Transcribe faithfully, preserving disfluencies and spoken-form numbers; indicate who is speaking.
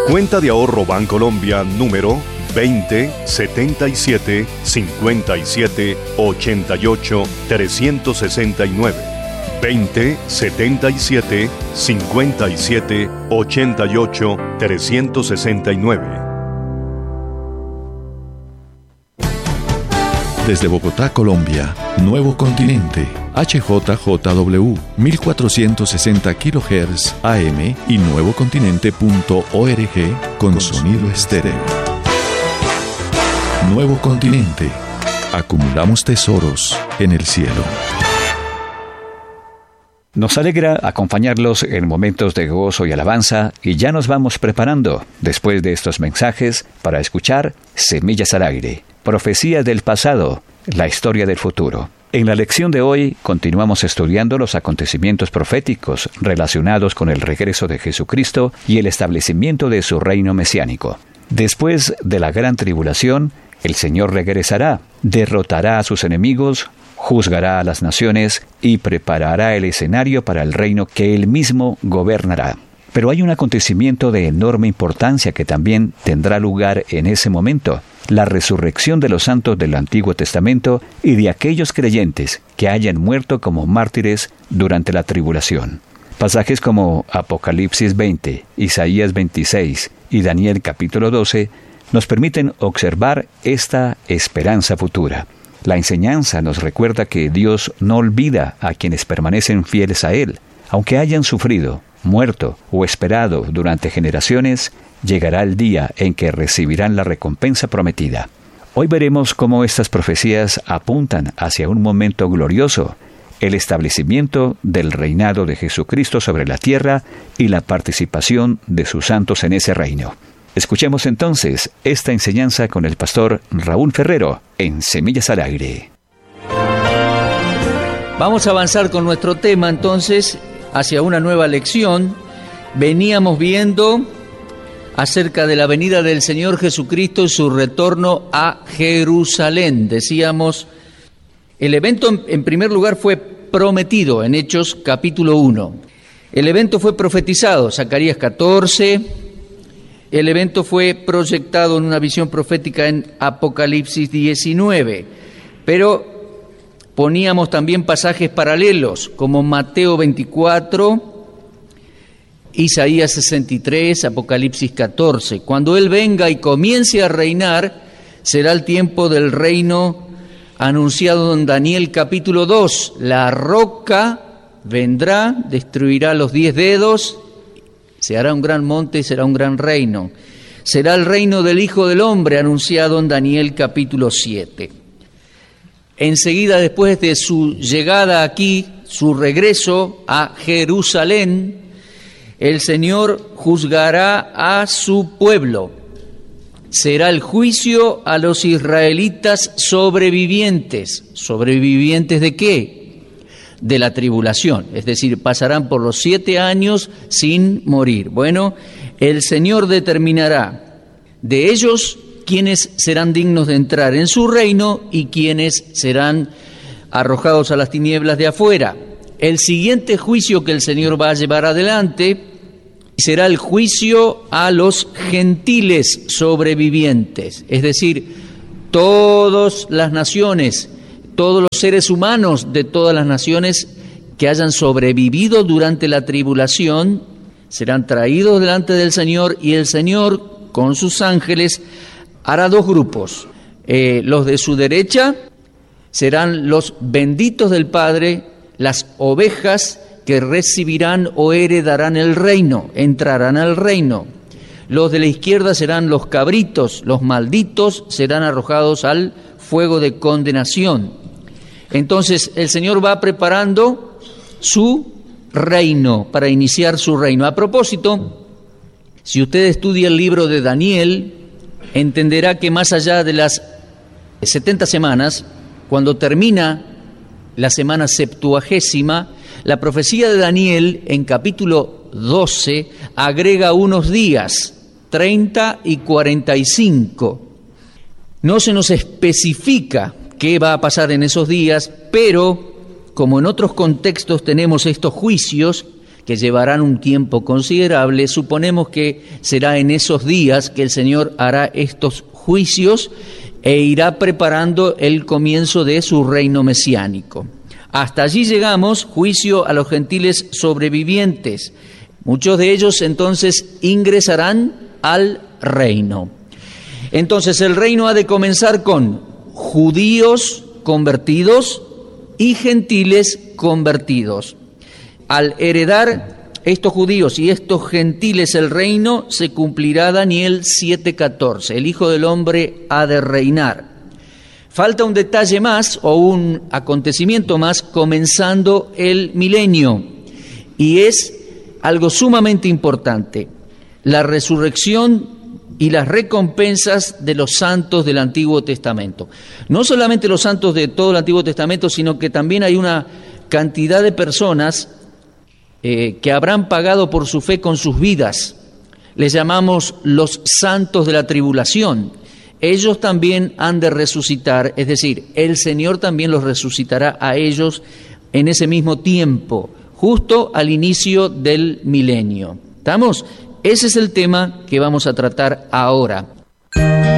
Speaker 1: Cuenta de ahorro Bancolombia número veinte setenta y siete cincuenta y siete ochenta y ocho trescientos sesenta y nueve. veinte setenta y siete cincuenta y siete ochenta y ocho trescientos sesenta y nueve.
Speaker 2: Desde Bogotá, Colombia, Nuevo Continente, H J J W, mil cuatrocientos sesenta kilohertz A M y nuevocontinente punto org con, con sonido estéreo. Nuevo Continente. Acumulamos tesoros en el cielo.
Speaker 3: Nos alegra acompañarlos en momentos de gozo y alabanza, y ya nos vamos preparando, después de estos mensajes, para escuchar Semillas al Aire, profecía del pasado, la historia del futuro. En la lección de hoy continuamos estudiando los acontecimientos proféticos relacionados con el regreso de Jesucristo y el establecimiento de su reino mesiánico. Después de la gran tribulación, el Señor regresará, derrotará a sus enemigos, juzgará a las naciones y preparará el escenario para el reino que Él mismo gobernará. Pero hay un acontecimiento de enorme importancia que también tendrá lugar en ese momento: la resurrección de los santos del Antiguo Testamento y de aquellos creyentes que hayan muerto como mártires durante la tribulación. Pasajes como Apocalipsis veinte, Isaías veintiséis y Daniel capítulo doce nos permiten observar esta esperanza futura. La enseñanza nos recuerda que Dios no olvida a quienes permanecen fieles a Él. Aunque hayan sufrido, muerto o esperado durante generaciones, llegará el día en que recibirán la recompensa prometida. Hoy veremos cómo estas profecías apuntan hacia un momento glorioso, el establecimiento del reinado de Jesucristo sobre la tierra y la participación de sus santos en ese reino. Escuchemos entonces esta enseñanza con el pastor Raúl Ferrero en Semillas al Aire.
Speaker 4: Vamos a avanzar con nuestro tema entonces hacia una nueva lección. Veníamos viendo acerca de la venida del Señor Jesucristo y su retorno a Jerusalén. Decíamos, el evento en primer lugar fue prometido en Hechos capítulo uno. El evento fue profetizado, Zacarías catorce. El evento fue proyectado en una visión profética en Apocalipsis diecinueve. Pero poníamos también pasajes paralelos, como Mateo veinticuatro, Isaías sesenta y tres, Apocalipsis catorce. Cuando Él venga y comience a reinar, será el tiempo del reino anunciado en Daniel capítulo dos. La roca vendrá, destruirá los diez dedos, se hará un gran monte y será un gran reino. Será el reino del Hijo del Hombre, anunciado en Daniel capítulo siete. Enseguida, después de su llegada aquí, su regreso a Jerusalén, el Señor juzgará a su pueblo. Será el juicio a los israelitas sobrevivientes. ¿Sobrevivientes de qué? De la tribulación, es decir, pasarán por los siete años sin morir. Bueno, el Señor determinará de ellos quiénes serán dignos de entrar en su reino y quiénes serán arrojados a las tinieblas de afuera. El siguiente juicio que el Señor va a llevar adelante será el juicio a los gentiles sobrevivientes, es decir, todas las naciones, todos los seres humanos de todas las naciones que hayan sobrevivido durante la tribulación serán traídos delante del Señor, y el Señor con sus ángeles hará dos grupos. Eh, los de su derecha serán los benditos del Padre, las ovejas que recibirán o heredarán el reino, entrarán al reino. Los de la izquierda serán los cabritos, los malditos serán arrojados al fuego de condenación. Entonces el Señor va preparando su reino, para iniciar su reino. A propósito, si usted estudia el libro de Daniel, entenderá que más allá de las setenta semanas, cuando termina la semana septuagésima, la profecía de Daniel en capítulo doce agrega unos días, treinta y cuarenta y cinco. No se nos especifica qué va a pasar en esos días, pero como en otros contextos tenemos estos juicios que llevarán un tiempo considerable. Suponemos que será en esos días que el Señor hará estos juicios e irá preparando el comienzo de su reino mesiánico. Hasta allí llegamos, juicio a los gentiles sobrevivientes. Muchos de ellos entonces ingresarán al reino. Entonces el reino ha de comenzar con judíos convertidos y gentiles convertidos. Al heredar estos judíos y estos gentiles el reino, se cumplirá Daniel siete catorce. El Hijo del Hombre ha de reinar. Falta un detalle más o un acontecimiento más comenzando el milenio, y es algo sumamente importante: la resurrección y las recompensas de los santos del Antiguo Testamento. No solamente los santos de todo el Antiguo Testamento, sino que también hay una cantidad de personas eh, que habrán pagado por su fe con sus vidas. Les llamamos los santos de la tribulación. Ellos también han de resucitar, es decir, el Señor también los resucitará a ellos en ese mismo tiempo, justo al inicio del milenio. ¿Estamos? Ese es el tema que vamos a tratar ahora.